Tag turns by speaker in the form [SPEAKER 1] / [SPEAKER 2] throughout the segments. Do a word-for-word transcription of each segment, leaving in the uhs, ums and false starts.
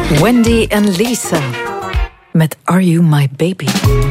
[SPEAKER 1] Wendy en Lisa met Are You My Baby?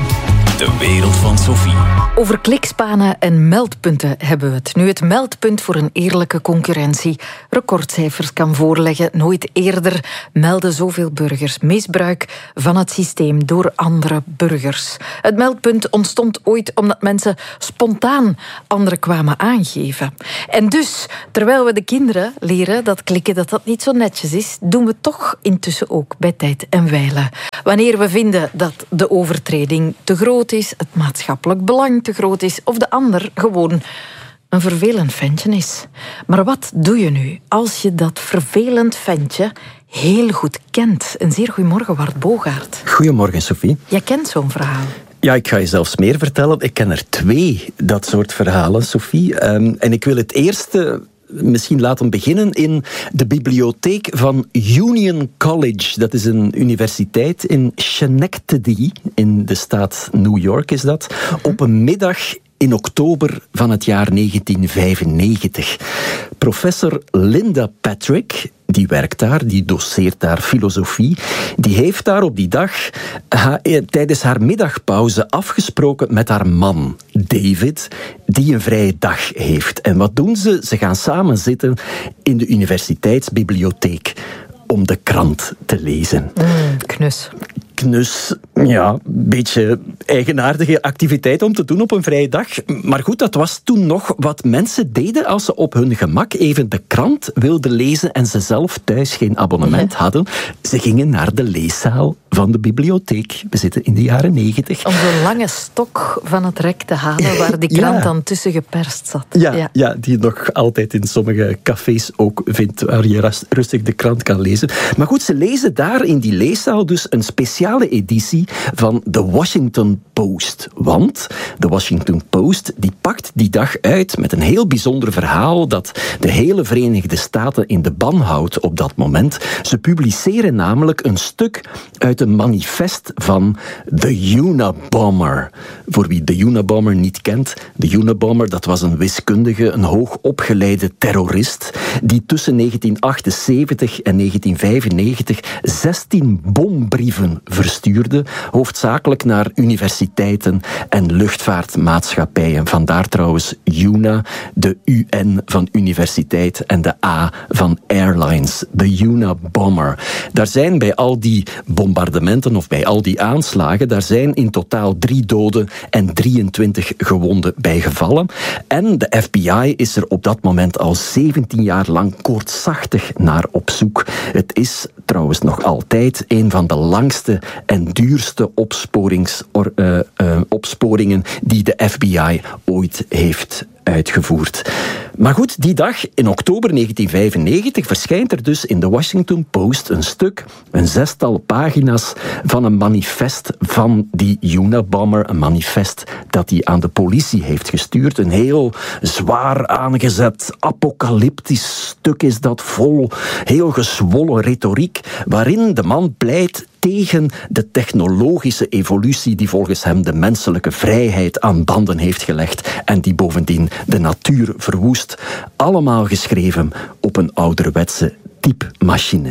[SPEAKER 2] De wereld van Sophie.
[SPEAKER 1] Over klikspanen en meldpunten hebben we het. Nu het meldpunt voor een eerlijke concurrentie recordcijfers kan voorleggen. Nooit eerder melden zoveel burgers misbruik van het systeem door andere burgers. Het meldpunt ontstond ooit omdat mensen spontaan anderen kwamen aangeven. En dus, terwijl we de kinderen leren dat klikken dat dat niet zo netjes is, doen we toch intussen ook bij tijd en wijle. Wanneer we vinden dat de overtreding te groot is, het maatschappelijk belang te groot is, of de ander gewoon een vervelend ventje is. Maar wat doe je nu als je dat vervelend ventje heel goed kent? Een zeer goeiemorgen, Wart Bogaert.
[SPEAKER 3] Goedemorgen, Sophie.
[SPEAKER 1] Jij kent zo'n verhaal.
[SPEAKER 3] Ja, ik ga je zelfs meer vertellen. Ik ken er twee, dat soort verhalen, Sophie. Um, en ik wil het eerste misschien laten beginnen in de bibliotheek van Union College. Dat is een universiteit in Schenectady, in de staat New York is dat. Op een middag in oktober van het jaar negentien vijfennegentig. Professor Linda Patrick, die werkt daar, die doseert daar filosofie, die heeft daar op die dag ha, tijdens haar middagpauze afgesproken met haar man, David, die een vrije dag heeft. En wat doen ze? Ze gaan samen zitten in de universiteitsbibliotheek om de krant te lezen.
[SPEAKER 1] Mm, knus.
[SPEAKER 3] Knus, ja, een beetje eigenaardige activiteit om te doen op een vrije dag. Maar goed, dat was toen nog wat mensen deden als ze op hun gemak even de krant wilden lezen en ze zelf thuis geen abonnement hadden. Ze gingen naar de leeszaal van de bibliotheek. We zitten in de jaren negentig.
[SPEAKER 1] Om zo'n lange stok van het rek te halen waar die krant ja. dan tussen geperst zat.
[SPEAKER 3] Ja, ja. ja, die je nog altijd in sommige cafés ook vindt, waar je rustig de krant kan lezen. Maar goed, ze lezen daar in die leeszaal dus een speciale editie van de Washington Post. Want de Washington Post die pakt die dag uit met een heel bijzonder verhaal dat de hele Verenigde Staten in de ban houdt op dat moment. Ze publiceren namelijk een stuk uit een manifest van de Unabomber. Voor wie de Unabomber niet kent, de Unabomber, dat was een wiskundige, een hoogopgeleide terrorist die tussen negentien achtenzeventig en negentien vijfennegentig zestien bombrieven verstuurde, hoofdzakelijk naar universiteiten en luchtvaartmaatschappijen. Vandaar trouwens U N A, de U N van universiteit en de A van airlines, de Unabomber. Daar zijn bij al die bombardementen of bij al die aanslagen, daar zijn in totaal drie doden en drieëntwintig gewonden bij gevallen. En de F B I is er op dat moment al zeventien jaar lang koortsachtig naar op zoek. Het is trouwens nog altijd een van de langste en duurste opsporings, or, uh, uh, opsporingen die de F B I ooit heeft uitgevoerd. Maar goed, die dag in oktober negentien vijfennegentig verschijnt er dus in de Washington Post een stuk, een zestal pagina's van een manifest van die Unabomber, een manifest dat hij aan de politie heeft gestuurd. Een heel zwaar aangezet, apocalyptisch stuk is dat, vol heel gezwollen retoriek, waarin de man pleit tegen de technologische evolutie die volgens hem de menselijke vrijheid aan banden heeft gelegd en die bovendien de natuur verwoest. Allemaal geschreven op een ouderwetse typemachine.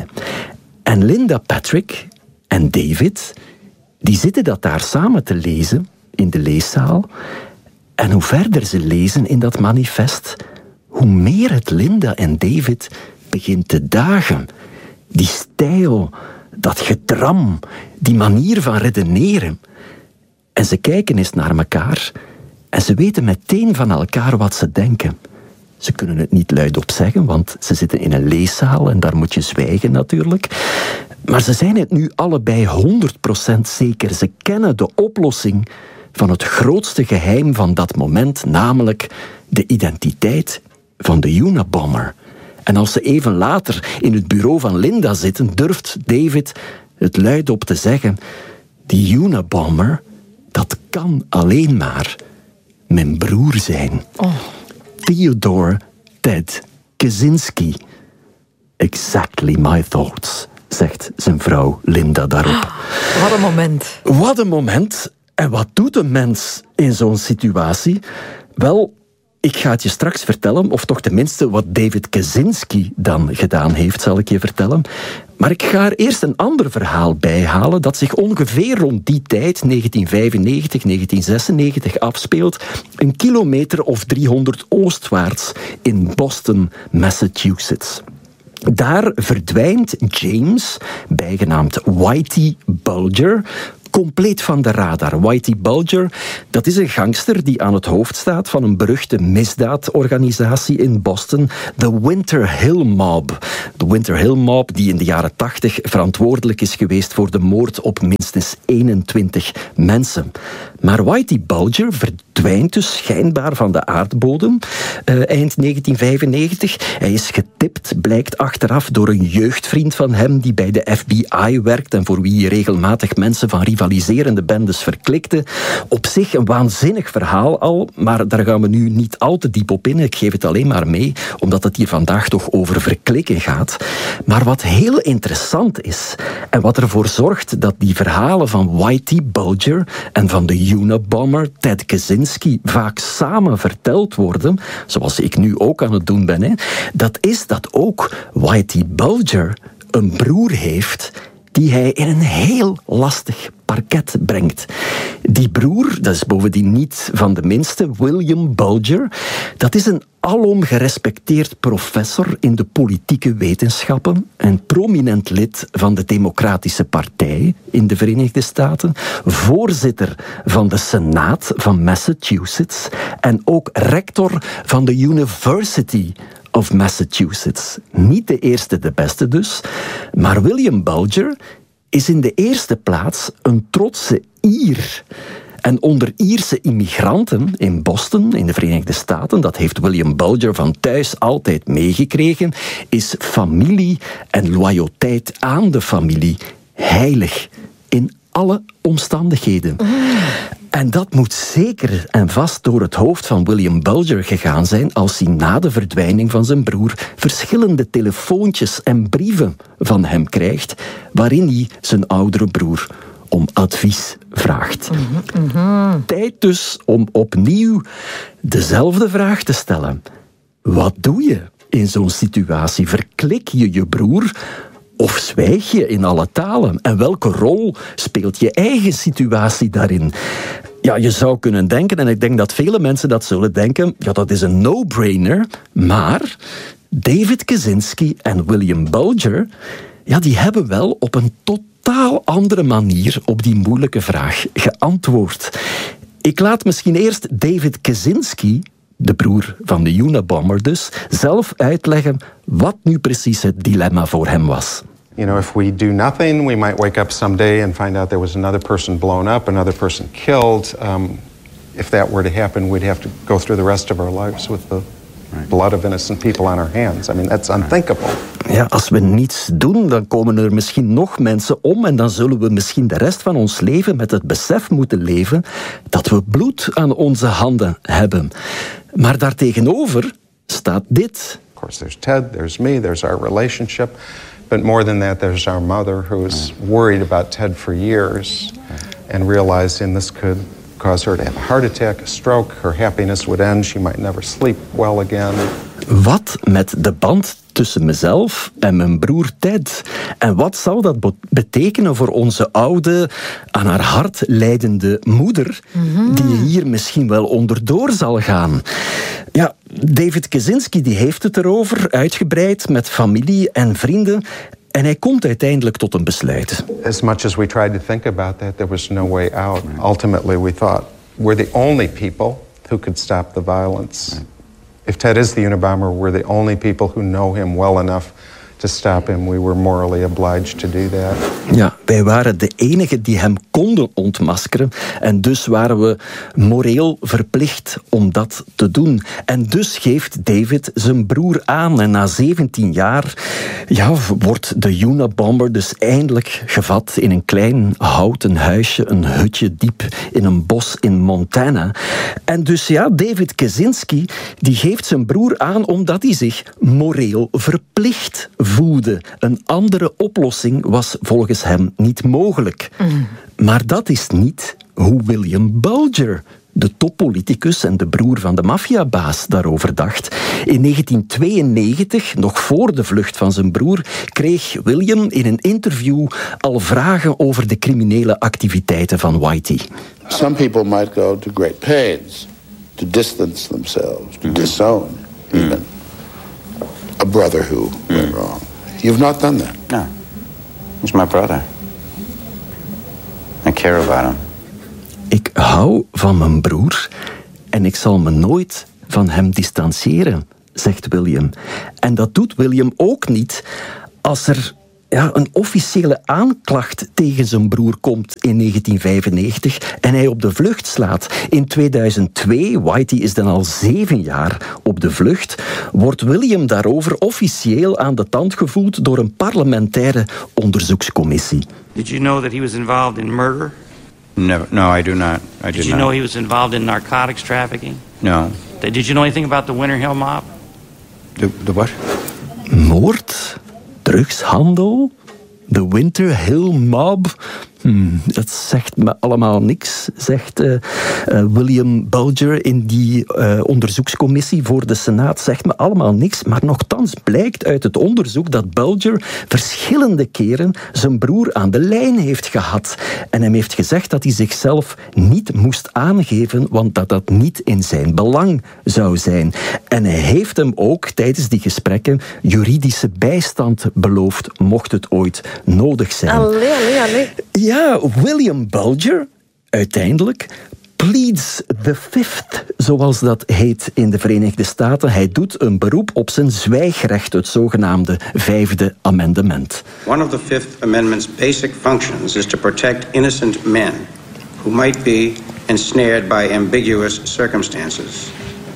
[SPEAKER 3] En Linda Patrick en David, die zitten dat daar samen te lezen in de leeszaal. En hoe verder ze lezen in dat manifest, hoe meer het Linda en David begint te dagen. Die stijl, dat gedram, die manier van redeneren. En ze kijken eens naar elkaar en ze weten meteen van elkaar wat ze denken. Ze kunnen het niet luidop zeggen, want ze zitten in een leeszaal en daar moet je zwijgen natuurlijk. Maar ze zijn het nu allebei honderd procent zeker. Ze kennen de oplossing van het grootste geheim van dat moment, namelijk de identiteit van de Unabomber. En als ze even later in het bureau van Linda zitten, durft David het luidop te zeggen: die Unabomber, dat kan alleen maar mijn broer zijn.
[SPEAKER 1] Oh.
[SPEAKER 3] Theodore Ted Kaczynski. Exactly my thoughts, zegt zijn vrouw Linda daarop.
[SPEAKER 1] Wat een moment.
[SPEAKER 3] Wat een moment. En wat doet een mens in zo'n situatie? Wel, ik ga het je straks vertellen, of toch tenminste wat David Kaczynski dan gedaan heeft, zal ik je vertellen. Maar ik ga er eerst een ander verhaal bijhalen dat zich ongeveer rond die tijd, negentien vijfennegentig, negentien zesennegentig, afspeelt, een kilometer of driehonderd oostwaarts in Boston, Massachusetts. Daar verdwijnt James, bijgenaamd Whitey Bulger, compleet van de radar. Whitey Bulger, dat is een gangster die aan het hoofd staat van een beruchte misdaadorganisatie in Boston, de Winter Hill Mob. De Winter Hill Mob die in de jaren tachtig verantwoordelijk is geweest voor de moord op minstens eenentwintig mensen. Maar Whitey Bulger verdwijnt dus schijnbaar van de aardbodem uh, eind negentien vijfennegentig. Hij is getipt, blijkt achteraf, door een jeugdvriend van hem die bij de F B I werkt en voor wie regelmatig mensen van rivaliserende bendes verklikte. Op zich een waanzinnig verhaal al, maar daar gaan we nu niet al te diep op in. Ik geef het alleen maar mee, omdat het hier vandaag toch over verklikken gaat. Maar wat heel interessant is, en wat ervoor zorgt dat die verhalen van Whitey Bulger en van de Unabomber Ted Kaczynski vaak samen verteld worden, zoals ik nu ook aan het doen ben, hè, dat is dat ook Whitey Bulger een broer heeft die hij in een heel lastig parket brengt. Die broer, dat is bovendien niet van de minste, William Bulger, dat is een alom gerespecteerd professor in de politieke wetenschappen, een prominent lid van de Democratische Partij in de Verenigde Staten, voorzitter van de Senaat van Massachusetts en ook rector van de University of Massachusetts. Niet de eerste, de beste dus, maar William Bulger is in de eerste plaats een trotse Ier. En onder Ierse immigranten in Boston, in de Verenigde Staten, dat heeft William Bulger van thuis altijd meegekregen, is familie en loyaliteit aan de familie heilig in alle omstandigheden. En dat moet zeker en vast door het hoofd van William Bulger gegaan zijn als hij na de verdwijning van zijn broer verschillende telefoontjes en brieven van hem krijgt waarin hij zijn oudere broer om advies vraagt. Mm-hmm, mm-hmm. Tijd dus om opnieuw dezelfde vraag te stellen. Wat doe je in zo'n situatie? Verklik je je broer of zwijg je in alle talen? En welke rol speelt je eigen situatie daarin? Ja, je zou kunnen denken, en ik denk dat vele mensen dat zullen denken, ja, dat is een no-brainer, maar David Kaczynski en William Bulger, ja, die hebben wel op een totaal andere manier op die moeilijke vraag geantwoord. Ik laat misschien eerst David Kaczynski, de broer van de Unabomber dus, zelf uitleggen wat nu precies het dilemma voor hem was.
[SPEAKER 4] You know, if we do nothing, we might wake up someday and find out there was another person blown up, another person killed. Um, if that were to happen, we'd have to go through the rest of our lives with the blood of innocent people on our hands. I mean, that's unthinkable.
[SPEAKER 3] Ja, als we niets doen, dan komen er misschien nog mensen om en dan zullen we misschien de rest van ons leven met het besef moeten leven dat we bloed aan onze handen hebben. Maar daartegenover staat dit.
[SPEAKER 4] Of course, there's Ted, there's me, there's our relationship. But more than that, there's our mother who was worried about Ted for years and realizing this could cause her to have a heart attack, a stroke, her happiness would end, she might never sleep well again.
[SPEAKER 3] Wat met de band tussen mezelf en mijn broer Ted? En wat zal dat betekenen voor onze oude, aan haar hart lijdende moeder, mm-hmm. die hier misschien wel onderdoor zal gaan? Ja, David Kaczynski die heeft het erover, uitgebreid met familie en vrienden. En hij komt uiteindelijk tot een besluit.
[SPEAKER 4] As much as we tried to think about that, there was no way out. Ultimately, we thought we're the only people who could stop the violence. If Ted is the Unabomber, we're the only people who know him well enough to stop him. We were morally obliged to do that.
[SPEAKER 3] Ja, wij waren de enigen die hem konden ontmaskeren. En dus waren we moreel verplicht om dat te doen. En dus geeft David zijn broer aan. En na zeventien jaar ja, wordt de Unabomber dus eindelijk gevat in een klein houten huisje, een hutje diep in een bos in Montana. En dus ja, David Kaczynski die geeft zijn broer aan omdat hij zich moreel verplicht voelde. Een andere oplossing was volgens hem niet mogelijk. Mm. Maar dat is niet hoe William Bulger de toppoliticus en de broer van de maffiabaas, daarover dacht. In negentien tweeënnegentig, nog voor de vlucht van zijn broer, kreeg William in een interview al vragen over de criminele activiteiten van Whitey.
[SPEAKER 5] Some people might go to great pains to distance themselves, to disown even a brother who went wrong. You've not done that.
[SPEAKER 6] No. He's my brother. I care about him.
[SPEAKER 3] Ik hou van mijn broer en ik zal me nooit van hem distancieren, zegt William. En dat doet William ook niet als er ja, een officiële aanklacht tegen zijn broer komt in negentien vijfennegentig en hij op de vlucht slaat. In tweeduizend twee, Whitey is dan al zeven jaar op de vlucht, wordt William daarover officieel aan de tand gevoeld door een parlementaire onderzoekscommissie.
[SPEAKER 7] Did you know that he was involved in murder?
[SPEAKER 6] Never. No, I do not. I
[SPEAKER 7] Did
[SPEAKER 6] did
[SPEAKER 7] you
[SPEAKER 6] not.
[SPEAKER 7] know he was involved in narcotics trafficking?
[SPEAKER 6] No.
[SPEAKER 7] Did you know anything about the Winter Hill Mob?
[SPEAKER 6] The, the what?
[SPEAKER 3] Moord? Drugshandel? De Winter Hill Mob? Hmm, dat zegt me allemaal niks, zegt uh, uh, William Bulger in die uh, onderzoekscommissie voor de Senaat. Zegt me allemaal niks, maar nochtans blijkt uit het onderzoek dat Bulger verschillende keren zijn broer aan de lijn heeft gehad. En hem heeft gezegd dat hij zichzelf niet moest aangeven, want dat dat niet in zijn belang zou zijn. En hij heeft hem ook tijdens die gesprekken juridische bijstand beloofd, mocht het ooit nodig zijn.
[SPEAKER 1] Allee, allee, allee.
[SPEAKER 3] Ja, William Bulger, uiteindelijk, pleads the fifth, zoals dat heet in de Verenigde Staten. Hij doet een beroep op zijn zwijgrecht, het zogenaamde Vijfde Amendement.
[SPEAKER 8] One of the Fifth Amendment's basic functions is to protect innocent men who might be ensnared by ambiguous circumstances.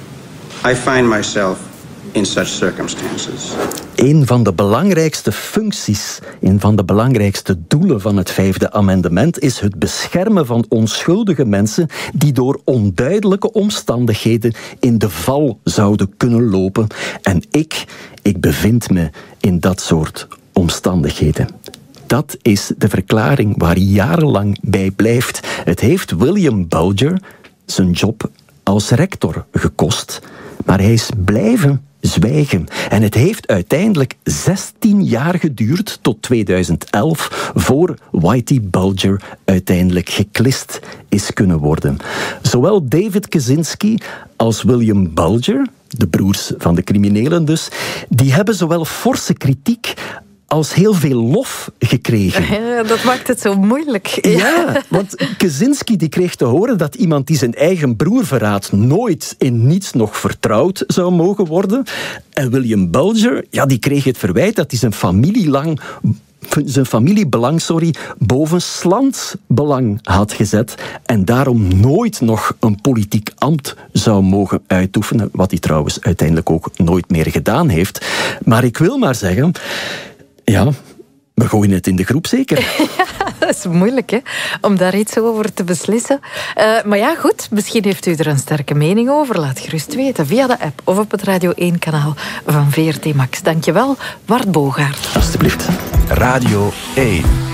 [SPEAKER 8] I find myself in such circumstances.
[SPEAKER 3] Een van de belangrijkste functies, een van de belangrijkste doelen van het Vijfde Amendement is het beschermen van onschuldige mensen die door onduidelijke omstandigheden in de val zouden kunnen lopen. En ik, ik bevind me in dat soort omstandigheden. Dat is de verklaring waar hij jarenlang bij blijft. Het heeft William Bulger zijn job als rector gekost, maar hij is blijven zwijgen. En het heeft uiteindelijk zestien jaar geduurd, tot tweeduizend elf, voor Whitey Bulger uiteindelijk geklist is kunnen worden. Zowel David Kaczynski als William Bulger, de broers van de criminelen dus, die hebben zowel forse kritiek als heel veel lof gekregen.
[SPEAKER 1] Ja, dat maakt het zo moeilijk.
[SPEAKER 3] Ja, want Kaczynski die kreeg te horen dat iemand die zijn eigen broer verraadt nooit in niets nog vertrouwd zou mogen worden. En William Bulger, ja, die kreeg het verwijt dat hij zijn familielang... zijn familiebelang sorry, boven 's lands belang had gezet en daarom nooit nog een politiek ambt zou mogen uitoefenen, wat hij trouwens uiteindelijk ook nooit meer gedaan heeft. Maar ik wil maar zeggen, ja, we gooien het in de groep zeker.
[SPEAKER 1] Ja, dat is moeilijk, hè, om daar iets over te beslissen. Uh, maar ja, goed, misschien heeft u er een sterke mening over. Laat gerust weten via de app of op het Radio één kanaal van V R T Max. Dankjewel, Wart Bogaert.
[SPEAKER 3] Alsjeblieft.
[SPEAKER 2] Radio één.